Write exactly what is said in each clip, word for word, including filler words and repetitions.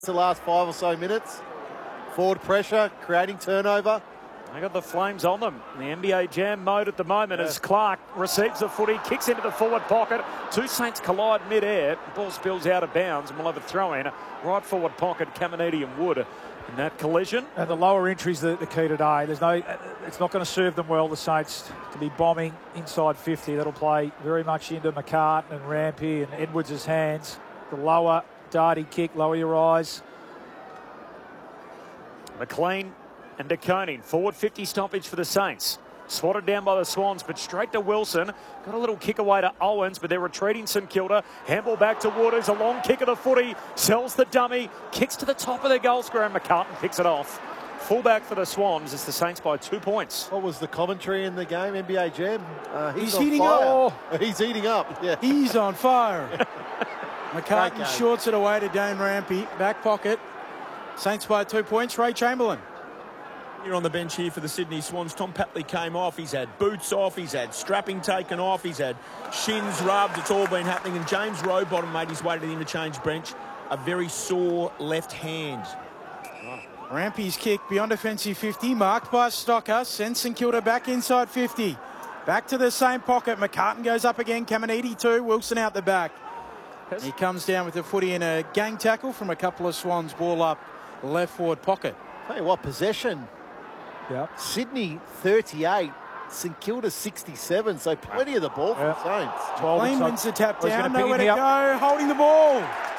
The last five or so minutes. Forward pressure, creating turnover. They got the flames on them. The N B A jam mode at the moment yeah. as Clark receives the footy, kicks into the forward pocket. Two Saints collide mid-air. Ball spills out of bounds and we'll have a throw-in. Right forward pocket, Caminiti and Wood in that collision. And the lower entry's the, the key today. There's no, it's not going to serve them well, the Saints, to be bombing inside fifty. That'll play very much into McCartan and Rampy and Edwards' hands. The lower darty kick, lower your eyes. McLean and De Koning, forward fifty stoppage for the Saints. Swatted down by the Swans, but straight to Wilson. Got a little kick away to Owens, but they're retreating St Kilda. Handball back to Waters, a long kick of the footy. Sells the dummy, kicks to the top of the goal square, and McCartan picks it off. Fullback for the Swans. It's the Saints by two points. What was the commentary in the game, N B A Jam? Uh, he's he's on heating fire. up. He's heating up. Yeah. He's on fire. McCartan shorts it away to Dane Rampy. Back pocket. Saints by two points. Ray Chamberlain. You're on the bench here for the Sydney Swans. Tom Papley came off. He's had boots off. He's had strapping taken off. He's had shins rubbed. It's all been happening. And James Rowbottom made his way to the interchange bench. A very sore left hand. Rampy's kick beyond offensive fifty. Marked by Stocker. Sends St Kilda back inside fifty. Back to the same pocket. McCartan goes up again. Caminiti too. Wilson out the back. He comes down with the footy in a gang tackle from a couple of Swans. Ball up left forward pocket. Tell you what, possession. Yep. Sydney thirty-eight, St Kilda sixty-seven, so plenty of the ball for yep. the Saints. Clean wins the tap down, nowhere to go, holding the ball.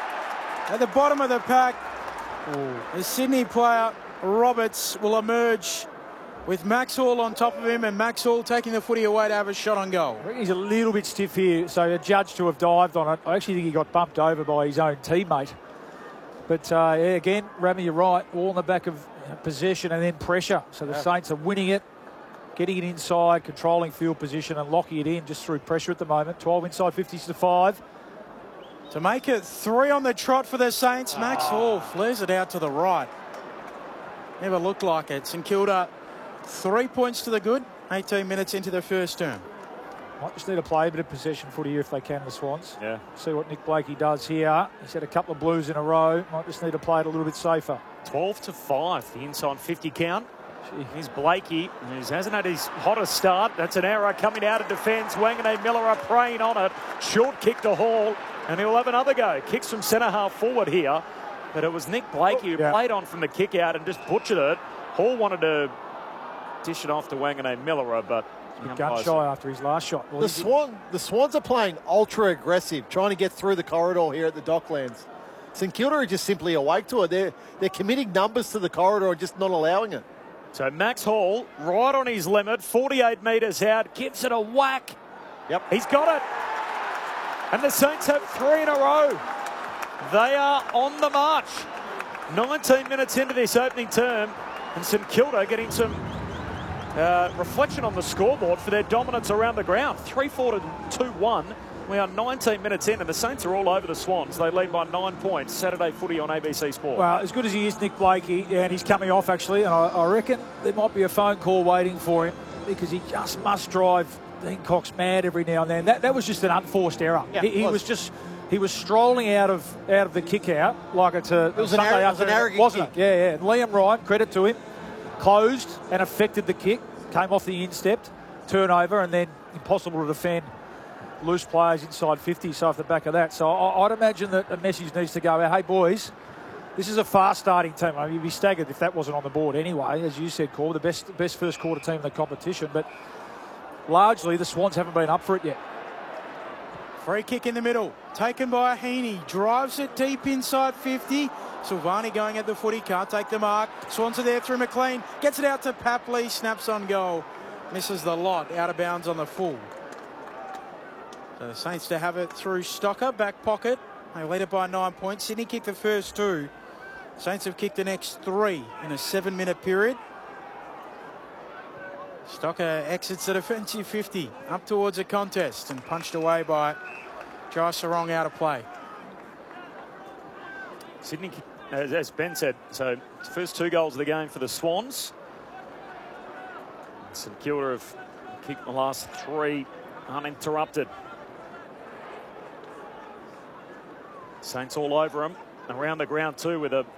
At the bottom of the pack, Ooh. the Sydney player, Roberts, will emerge with Max Hall on top of him, and Max Hall taking the footy away to have a shot on goal. I think he's a little bit stiff here, so a judge to have dived on it. I actually think he got bumped over by his own teammate. But, uh, yeah, again, Rami, you're right, all in the back of possession and then pressure. So the yeah. Saints are winning it, getting it inside, controlling field position and locking it in just through pressure at the moment. twelve inside fifties to five. To make it three on the trot for the Saints, Max ah. Hall flares it out to the right. Never looked like it. St Kilda, three points to the good, eighteen minutes into the first term. Might just need to play a bit of possession footy here if they can, the Swans. Yeah. See what Nick Blakey does here. He's had a couple of blues in a row. Might just need to play it a little bit safer. twelve to five, the inside fifty count. Gee. Here's Blakey, who hasn't had his hottest start. That's an error coming out of defence. Wanganeen Miller are preying on it. Short kick to Hall, and he'll have another go. Kicks from centre half forward here. But it was Nick Blakey who yeah. played on from the kick out and just butchered it. Hall wanted to dish it off to Wanganeen Miller, but gun shy after his last shot. Well, the, Swan, the Swans are playing ultra aggressive, trying to get through the corridor here at the Docklands. St Kilda are just simply awake to it. They're, they're committing numbers to the corridor and just not allowing it. So Max Hall, right on his limit, forty-eight metres out, gives it a whack. Yep. He's got it. And the Saints have three in a row. They are on the march. nineteen minutes into this opening term, and St Kilda getting some Uh, reflection on the scoreboard for their dominance around the ground. three four to two one. We are nineteen minutes in and the Saints are all over the Swans. They lead by nine points. Saturday footy on A B C Sport. Well, as good as he is, Nick Blakey, and he's coming off actually, and I, I reckon there might be a phone call waiting for him because he just must drive Dean Cox mad every now and then. That, that was just an unforced error. Yeah, he he was. was just... He was strolling out of out of the kick out like it's a it was Sunday an, ar- afternoon, it was an arrogant wasn't kick. it? Yeah, yeah. And Liam Ryan, credit to him, closed and affected the kick. Came off the instep, turnover, and then impossible to defend loose players inside fifty. So off the back of that, so I, I'd imagine that a message needs to go out. Hey boys, this is a fast starting team. I mean, you'd be staggered if that wasn't on the board anyway. As you said, Cor, the best best first quarter team in the competition, but largely the Swans haven't been up for it yet. Free kick in the middle, taken by Heaney, drives it deep inside fifty. Silvani going at the footy, can't take the mark. Swans are there through McLean, gets it out to Papley, snaps on goal. Misses the lot, out of bounds on the full. So the Saints to have it through Stocker, back pocket. They lead it by nine points. Sydney kicked the first two. Saints have kicked the next three in a seven minute period. Stocker exits the defensive fifty, up towards a contest and punched away by Jai Sarong out of play. Sydney, as, as Ben said, so first two goals of the game for the Swans. St Kilda have kicked the last three uninterrupted. Saints all over them. Around the ground too with a